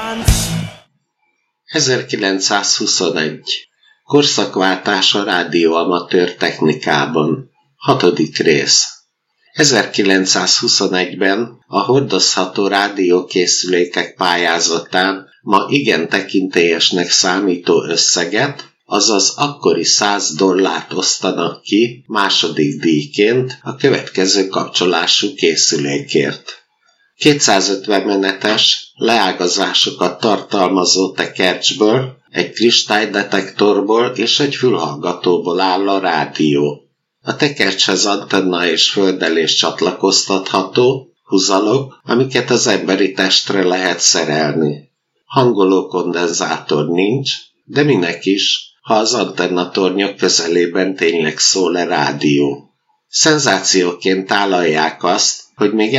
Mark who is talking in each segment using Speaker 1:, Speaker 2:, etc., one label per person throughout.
Speaker 1: 1921. Korszakváltás a rádióamatőr technikában. 6. rész. 1921-ben a hordozható rádiókészülékek pályázatán ma igen tekintélyesnek számító összeget, azaz akkori $100 osztanak ki második díjként a következő kapcsolású készülékért. 250 menetes leágazásokat tartalmazó tekercsből, egy kristálydetektorból és egy fülhallgatóból áll a rádió. A tekercshez antenna és földelés csatlakoztatható, húzalok, amiket az emberi testre lehet szerelni. Hangoló kondenzátor nincs, de minek is, ha az antennatornyok közelében tényleg szól-e rádió. Szenzációként tálalják azt, hogy még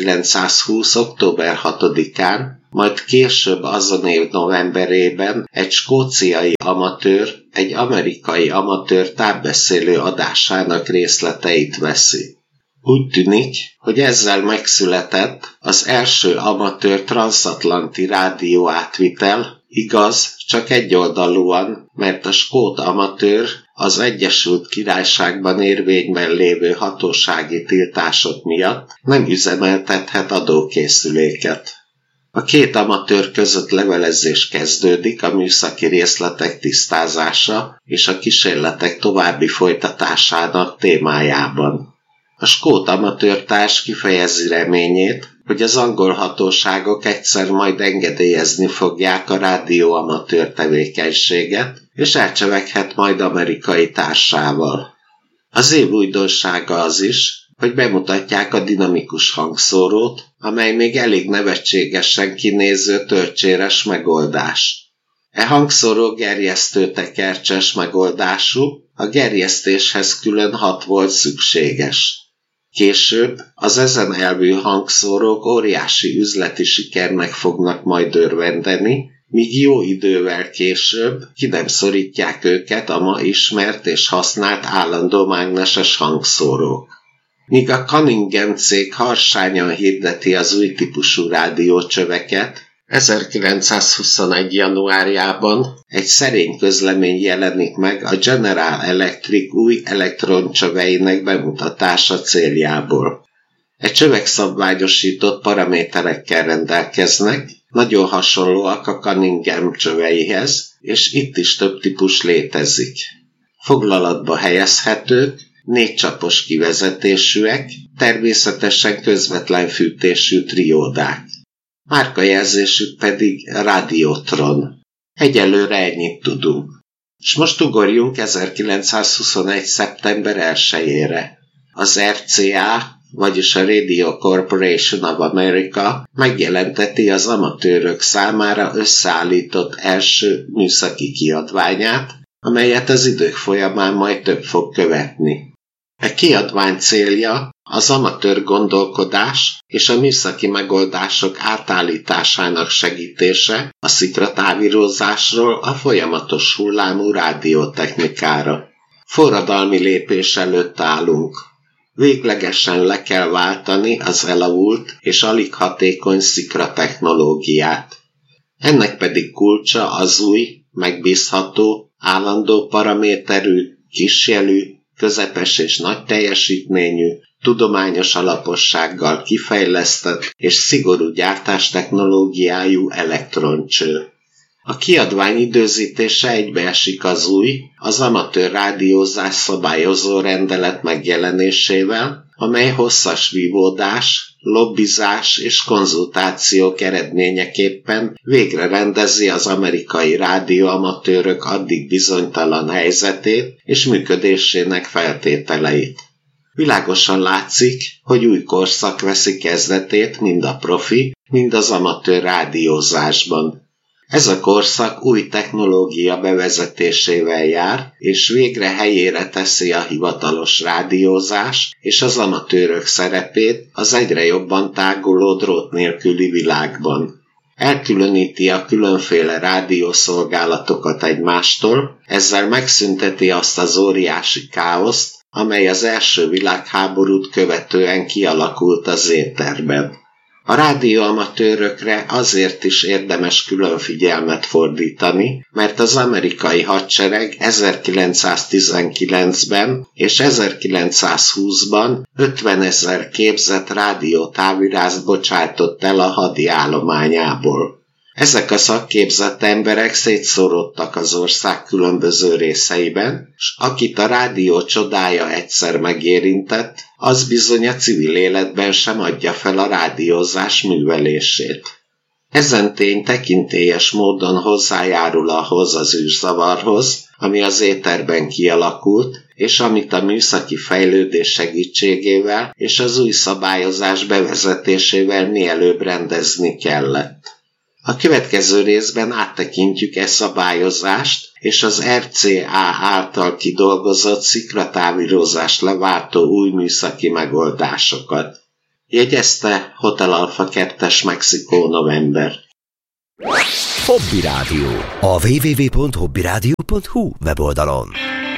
Speaker 1: 1920. október 6-án, majd később azon év novemberében egy skóciai amatőr egy amerikai amatőr távbeszélő adásának részleteit veszi. Úgy tűnik, hogy ezzel megszületett az első amatőr transatlanti rádióátvitel, igaz, csak egyoldalúan, mert a skót amatőr az Egyesült Királyságban érvényben lévő hatósági tiltások miatt nem üzemeltethet adókészüléket. A két amatőr között levelezés kezdődik a műszaki részletek tisztázása és a kísérletek további folytatásának témájában. A skót amatőrtárs kifejezi reményét, hogy az angol hatóságok egyszer majd engedélyezni fogják a rádióamatőr tevékenységet, és elcseveghet majd amerikai társával. Az év újdonsága az is, hogy bemutatják a dinamikus hangszórót, amely még elég nevetségesen kinéző tölcséres megoldás. E hangszóró gerjesztő tekercses megoldású, a gerjesztéshez külön 6 volt szükséges. Később az ezen elvű hangszórók óriási üzleti sikernek fognak majd örvendeni, míg jó idővel később ki nem szorítják őket a ma ismert és használt állandó mágneses hangszórók. Míg a Cunningham cég harsányan hirdeti az új típusú rádiócsöveket, 1921. januárjában egy szerény közlemény jelenik meg a General Electric új elektroncsöveinek bemutatása céljából. E csövek szabványosított paraméterekkel rendelkeznek, nagyon hasonlóak a Cunningham csöveihez, és itt is több típus létezik. Foglalatba helyezhetők, 4 csapos kivezetésűek, természetesen közvetlen fűtésű triódák. Márkajelzésük pedig Radiotron. Egyelőre ennyit tudunk. És most ugorjunk 1921. szeptember 1-ére. Az RCA, vagyis a Radio Corporation of America megjelenteti az amatőrök számára összeállított első műszaki kiadványát, amelyet az idők folyamán majd több fog követni. A kiadvány célja az amatőr gondolkodás és a műszaki megoldások átállításának segítése a szikratávírozásról a folyamatos hullámú rádiótechnikára. Forradalmi lépés előtt állunk. Véglegesen le kell váltani az elavult és alig hatékony szikratechnológiát. Ennek pedig kulcsa az új, megbízható, állandó paraméterű, kisjelű, közepes és nagy teljesítményű, tudományos alapossággal kifejlesztett és szigorú gyártástechnológiájú elektroncső. A kiadvány időzítése egybeesik az új, az amatőr rádiózás szabályozó rendelet megjelenésével, amely hosszas vívódás, lobbizás és konzultációk eredményeképpen végre rendezi az amerikai rádióamatőrök addig bizonytalan helyzetét és működésének feltételeit. Világosan látszik, hogy új korszak veszi kezdetét mind a profi, mind az amatőr rádiózásban. Ez a korszak új technológia bevezetésével jár, és végre helyére teszi a hivatalos rádiózás és az amatőrök szerepét az egyre jobban táguló drót nélküli világban. Elkülöníti a különféle rádiószolgálatokat egymástól, ezzel megszünteti azt az óriási káoszt, amely az első világháborút követően kialakult az éterben. A rádióamatőrökre azért is érdemes külön figyelmet fordítani, mert az amerikai hadsereg 1919-ben és 1920-ban 50 000 képzett rádiótávirászt bocsájtott el a hadi állományából. Ezek a szakképzett emberek szétszóródtak az ország különböző részeiben, s akit a rádió csodája egyszer megérintett, az bizony a civil életben sem adja fel a rádiózás művelését. Ezen tény tekintélyes módon hozzájárul ahhoz az űrzavarhoz, ami az éterben kialakult, és amit a műszaki fejlődés segítségével és az új szabályozás bevezetésével mielőbb rendezni kellett. A következő részben áttekintjük e szabályozást és az RCA által kidolgozott szikratávírozást leváltó új műszaki megoldásokat. Jegyezte Hotel Alpha 2-es Mexikó november.
Speaker 2: Hobby Rádió. A www.hobbyradio.hu weboldalon.